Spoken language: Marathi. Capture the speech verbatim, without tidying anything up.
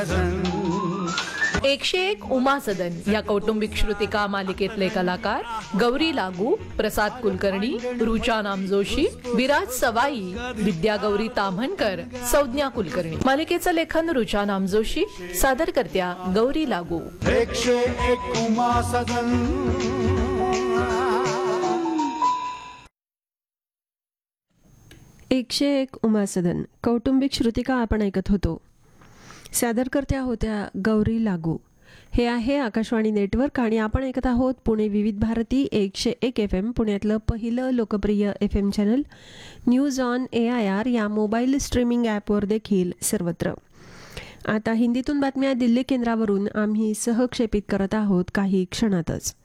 एकशे एक उमा सदन या कौटुंबिक श्रुतिका मालिकेतले कलाकार गौरी लागू, प्रसाद कुलकर्णी, रुचा नामजोशी, विराज सवाई, विद्या गौरी ताम्हणकर, संज्ञा कुलकर्णी. मालिकेचं लेखन रुचा नामजोशी, सादरकर्त्या गौरी लागू. एकशे एक उमा सदन. एकशे एक उमा सदन कौटुंबिक श्रुतिका आपण ऐकत होतो. सादरकर्त्या होत्या गौरी लागू. हे आहे आकाशवाणी नेटवर्क आणि आपण ऐकत आहोत पुणे विविध भारती एकशे एक एफ एम, पुण्यातलं पहिलं लोकप्रिय F M channel news on A I R या मोबाईल स्ट्रीमिंग ॲपवर देखील सर्वत्र. आता हिंदीतून बातम्या दिल्ली केंद्रावरून आम्ही सहक्षेपित करत आहोत काही क्षणातच.